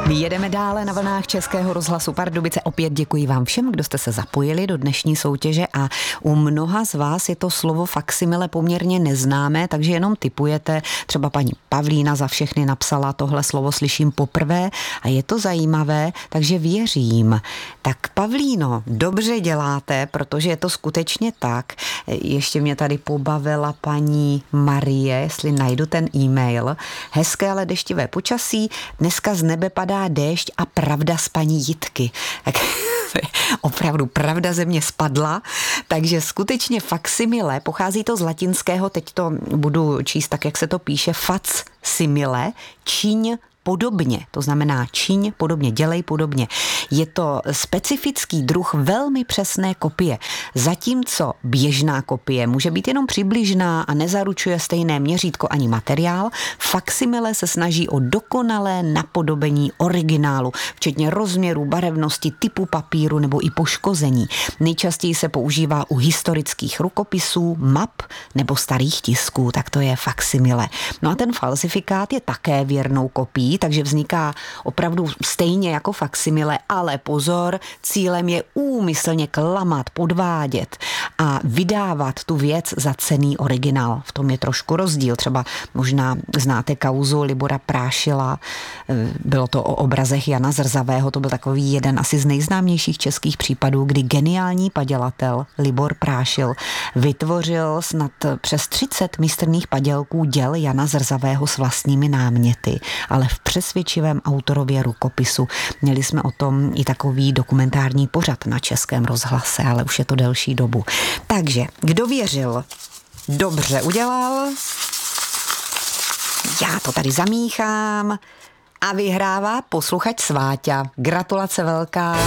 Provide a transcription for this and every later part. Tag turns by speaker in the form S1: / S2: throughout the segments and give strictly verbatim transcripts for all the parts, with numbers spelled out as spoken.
S1: My jedeme dále na vlnách Českého rozhlasu Pardubice. Opět děkuji vám všem, kdo jste se zapojili do dnešní soutěže a u mnoha z vás je to slovo faksimile poměrně neznámé, takže jenom tipujete. Třeba paní Pavlína za všechny napsala, tohle slovo slyším poprvé a je to zajímavé, takže věřím. Tak Pavlíno, dobře děláte, protože je to skutečně tak. Ještě mě tady pobavila paní Marie, jestli najdu ten e-mail. Hezké, ale deštivé počasí, dneska z nebe padá déšť a pravda z paní Jitky. Tak opravdu pravda ze mě spadla, takže skutečně faksimile, pochází to z latinského, teď to budu číst tak, jak se to píše, fac simile, čiň podobně, to znamená čiň podobně, dělej podobně. Je to specifický druh velmi přesné kopie, zatímco běžná kopie může být jenom přibližná a nezaručuje stejné měřítko ani materiál, faksimile se snaží o dokonalé napodobení originálu, včetně rozměru, barevnosti, typu papíru nebo i poškození. Nejčastěji se používá u historických rukopisů, map nebo starých tisků, tak to je faksimile. No a ten falzifikát je také věrnou kopií, takže vzniká opravdu stejně jako faksimile, ale pozor, cílem je úmyslně klamat, podvádět a vydávat tu věc za cenný originál. V tom je trošku rozdíl. Třeba možná znáte kauzu Libora Prášila, bylo to o obrazech Jana Zrzavého, to byl takový jeden asi z nejznámějších českých případů, kdy geniální padělatel Libor Prášil vytvořil snad přes třicet mistrných padělků děl Jana Zrzavého s vlastními náměty, ale v přesvědčivém autorově rukopisu. Měli jsme o tom i takový dokumentární pořad na Českém rozhlase, ale už je to delší dobu. Takže, kdo věřil, dobře udělal. Já to tady zamíchám a vyhrává posluchač Sváťa. Gratulace velká.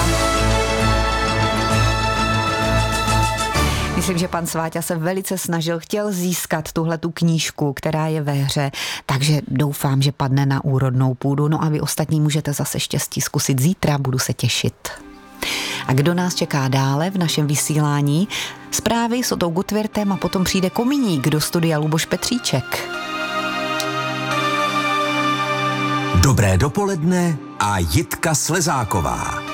S1: Myslím, že pan Sváťa se velice snažil, chtěl získat tuhletu knížku, která je ve hře, takže doufám, že padne na úrodnou půdu. No a vy ostatní můžete zase štěstí zkusit zítra, budu se těšit. A kdo nás čeká dále v našem vysílání? Zprávy s Otou Gutwirtem a potom přijde Kominík do studia Luboš Petříček.
S2: Dobré dopoledne a Jitka Slezáková.